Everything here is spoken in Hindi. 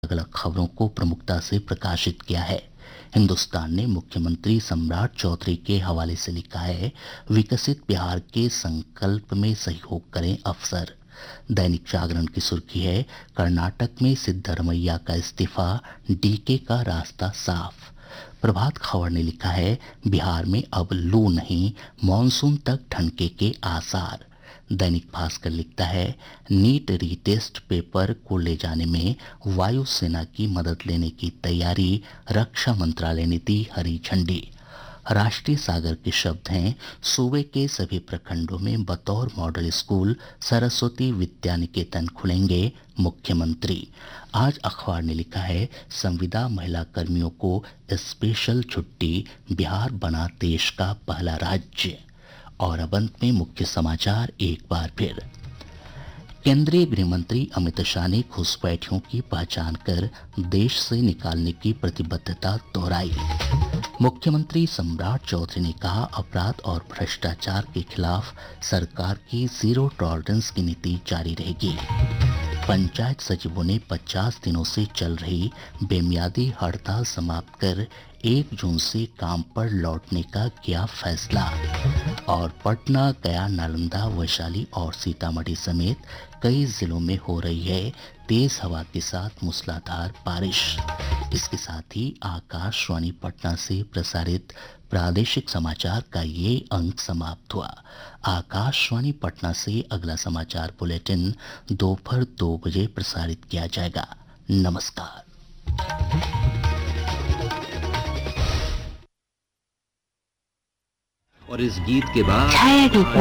अलग अलग खबरों को प्रमुखता से प्रकाशित किया है। हिंदुस्तान ने मुख्यमंत्री सम्राट चौधरी के हवाले से लिखा है, विकसित बिहार के संकल्प में सहयोग करें अफसर। दैनिक जागरण की सुर्खी है, कर्नाटक में सिद्धरमैया का इस्तीफा, डीके का रास्ता साफ। प्रभात खबर ने लिखा है, बिहार में अब लू नहीं, मानसून तक ठनके के आसार। दैनिक भास्कर लिखता है, नीट रीटेस्ट पेपर को ले जाने में वायुसेना की मदद लेने की तैयारी, रक्षा मंत्रालय ने दी हरी झंडी। राष्ट्रीय सागर के शब्द हैं, सूबे के सभी प्रखंडों में बतौर मॉडल स्कूल सरस्वती विद्या निकेतन खुलेंगे, मुख्यमंत्री। आज अखबार ने लिखा है, संविदा महिला कर्मियों को स्पेशल छुट्टी, बिहार बना देश का पहला राज्य। और अब अंत में मुख्य समाचार एक बार फिर। केंद्रीय गृह मंत्री अमित शाह ने घुसपैठियों की पहचान कर देश से निकालने की प्रतिबद्धता दोहराई। मुख्यमंत्री सम्राट चौधरी ने कहा, अपराध और भ्रष्टाचार के खिलाफ सरकार की जीरो टॉलरेंस की नीति जारी रहेगी। पंचायत सचिवों ने 50 दिनों से चल रही बेमियादी हड़ताल समाप्त कर 1 जून से काम पर लौटने का किया फैसला। और पटना, गया, नालंदा, वैशाली और सीतामढ़ी समेत कई जिलों में हो रही है तेज हवा के साथ मूसलाधार बारिश। इसके साथ ही आकाशवाणी पटना से प्रसारित प्रादेशिक समाचार का ये अंक समाप्त हुआ। आकाशवाणी पटना से अगला समाचार बुलेटिन दोपहर 2 बजे प्रसारित किया जाएगा। नमस्कार। और इस गीत के बाद